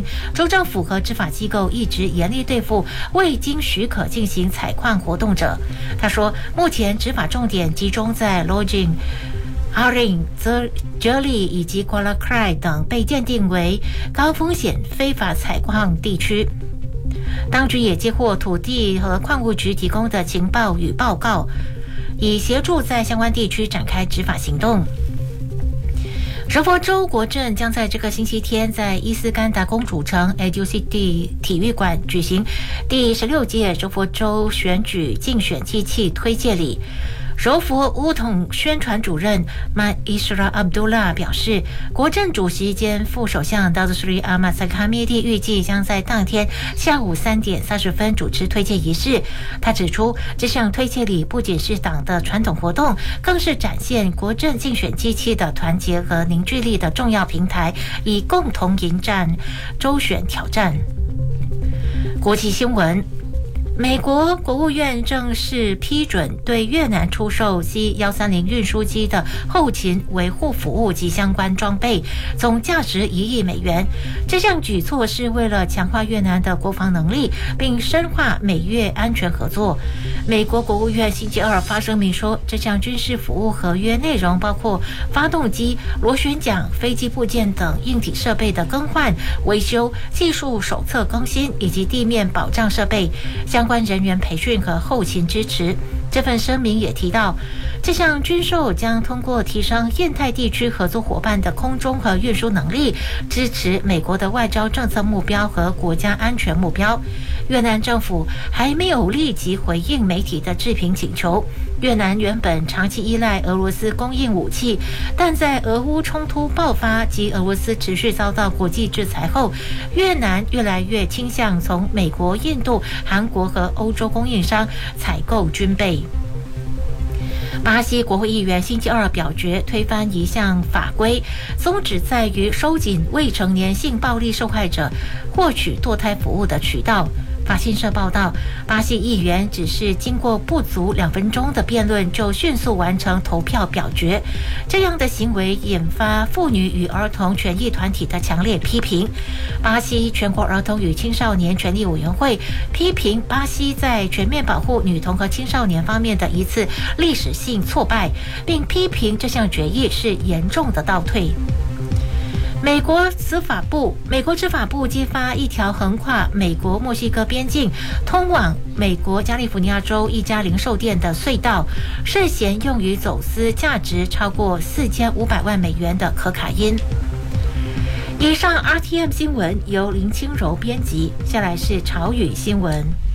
明，州政府和执法机构一直严厉对付未经许可进行采矿活动者。他说，目前执法重点集中在 Lodging、Haring、Jeli 以及 Kuala Krai 等被鉴定为高风险非法采矿地区。当局也接获土地和矿务局提供的情报与报告，以协助在相关地区展开执法行动。柔佛州国政将在这个星期天在伊斯干达公主城 ADUCD 体育馆举行第16届柔佛州选举竞选机器推介礼。柔佛乌统宣传主任 Isra Abdullah 表示，国政主席兼副首相 Datuk Seri Ahmad Zahid Hamidi 预计将在当天下午3点30分主持推介仪式。他指出，这项推介礼不仅是党的传统活动，更是展现国政竞选机器的团结和凝聚力的重要平台，以共同迎战州选挑战。国际新闻，美国国务院正式批准对越南出售 C-130 运输机的后勤维护服务及相关装备，总价值1亿美元。这项举措是为了强化越南的国防能力，并深化美越安全合作。美国国务院星期二发声明说，这项军事服务合约内容包括发动机、螺旋桨、飞机部件等硬体设备的更换、维修、技术手册更新以及地面保障设备、相关人员培训和后勤支持。这份声明也提到，这项军售将通过提升印太地区合作伙伴的空中和运输能力，支持美国的外交政策目标和国家安全目标。越南政府还没有立即回应媒体的置评请求。越南原本长期依赖俄罗斯供应武器，但在俄乌冲突爆发及俄罗斯持续遭到国际制裁后，越南越来越倾向从美国、印度、韩国和欧洲供应商采购军备。巴西国会议员星期二表决推翻一项法规，宗旨在于收紧未成年性暴力受害者获取堕胎服务的渠道。法新社报道，巴西议员只是经过不足2分钟的辩论就迅速完成投票表决，这样的行为引发妇女与儿童权益团体的强烈批评。巴西全国儿童与青少年权利委员会批评巴西在全面保护女童和青少年方面的一次历史性挫败，并批评这项决议是严重的倒退。美国执法部揭发一条横跨美国墨西哥边境通往美国加利福尼亚州一家零售店的隧道，涉嫌用于走私价值超过4500万美元的可卡因。以上 RTM 新闻由林清柔编辑，下来是潮语新闻。